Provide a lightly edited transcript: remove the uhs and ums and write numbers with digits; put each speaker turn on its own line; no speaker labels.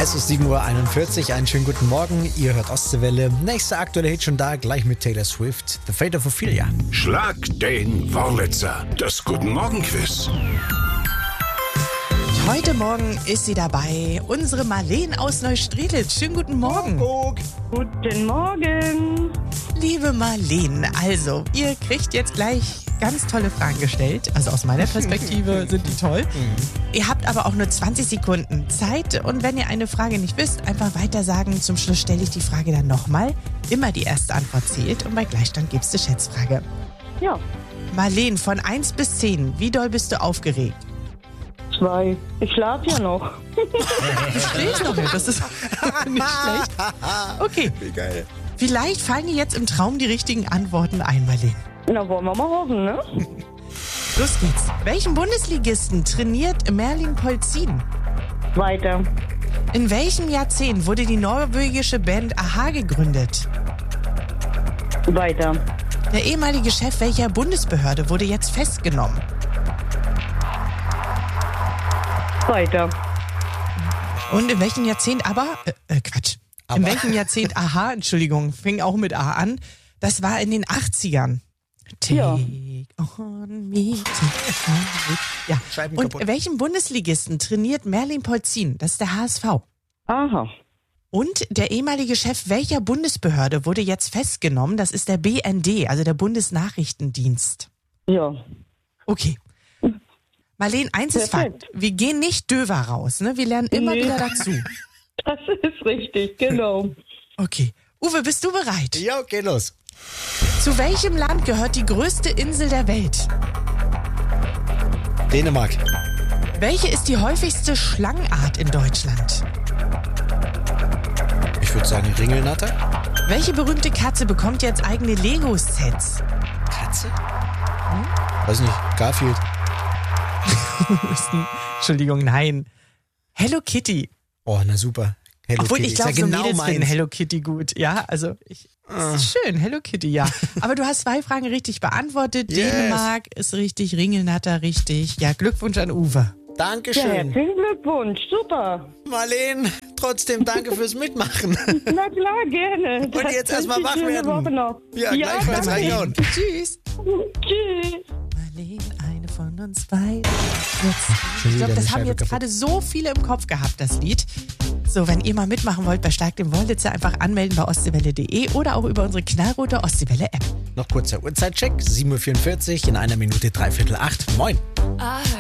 Es ist 7:41 Uhr, einen schönen guten Morgen. Ihr hört Ostseewelle. Nächster aktuelle Hit schon da, gleich mit Taylor Swift. The Fate of Ophelia.
Schlag den Wurlitzer. Das Guten Morgen Quiz.
Heute Morgen ist sie dabei, unsere Marleen aus Neustrelitz. Schönen guten Morgen.
Guten Morgen.
Liebe Marleen, also, ihr kriegt jetzt gleich ganz tolle Fragen gestellt. Also aus meiner Perspektive sind die toll. Ihr habt aber auch nur 20 Sekunden Zeit. Und wenn ihr eine Frage nicht wisst, einfach weiter sagen. Zum Schluss stelle ich die Frage dann nochmal. Immer die erste Antwort zählt. Und bei Gleichstand gibt es eine Schätzfrage.
Ja,
Marleen, von 1 bis 10, wie doll bist du aufgeregt?
2. Ich schlafe ja noch.
Du stehst noch nicht, das ist nicht schlecht. Okay,
Wie geil.
vielleicht fallen dir jetzt im Traum die richtigen Antworten ein, Marleen.
Na, wollen wir mal hoffen, ne?
Los geht's. Welchen Bundesligisten trainiert Merlin Polzin?
Weiter.
In welchem Jahrzehnt wurde die norwegische Band Aha gegründet?
Weiter.
Der ehemalige Chef welcher Bundesbehörde wurde jetzt festgenommen?
Weiter.
Und in welchem Jahrzehnt In welchem Jahrzehnt Aha, Entschuldigung, fing auch mit A an. Das war in den 80ern.
Ja.
Take on me, take on me. Ja.
Scheiben
Und
kaputt.
welchen Bundesligisten trainiert Merlin Polzin? Das ist der HSV.
Aha.
Und der ehemalige Chef welcher Bundesbehörde wurde jetzt festgenommen? Das ist der BND, also der Bundesnachrichtendienst.
Ja.
Okay. Marleen, eins ist
Perfekt.
Fakt. Wir gehen nicht döver raus, ne? Wir lernen immer
Nee.
wieder dazu.
Das ist richtig, genau.
Okay. Uwe, bist du bereit?
Ja, okay, los.
Zu welchem Land gehört die größte Insel der Welt?
Dänemark.
Welche ist die häufigste Schlangenart in Deutschland?
Ich würde sagen Ringelnatter.
Welche berühmte Katze bekommt jetzt eigene Lego-Sets?
Katze? Weiß nicht, Garfield.
Entschuldigung, nein. Hello Kitty.
Oh, na super. Hello
Obwohl
Kitty.
ich glaube,
Ist ja
so
genau
Mädels finden
meins.
Hello Kitty gut. Ja, also ist schön, Hello Kitty, ja. Aber du hast 2 Fragen richtig beantwortet.
Yes.
Dänemark ist richtig, Ringelnatter richtig. Ja, Glückwunsch an Uwe.
Ja,
Dankeschön.
herzlichen Glückwunsch. Super.
Marleen, trotzdem danke fürs Mitmachen.
Na klar, gerne.
Und jetzt erstmal wach
Schöne
werden.
Woche noch.
Ja, gleichfalls
danke.
reingehauen.
Tschüss.
Tschüss.
Marleen, eine von uns beiden. Jetzt,
Schon
ich
wieder
glaube, das
eine
haben
Scheibe
jetzt
kaputt.
gerade so viele im Kopf gehabt, das Lied. So, wenn ihr mal mitmachen wollt bei Schlag den Wollitzer, einfach anmelden bei ostseewelle.de oder auch über unsere knallrote Ostseewelle-App.
Noch kurzer Uhrzeitcheck. 7:44 Uhr, in einer Minute 7:45. Moin.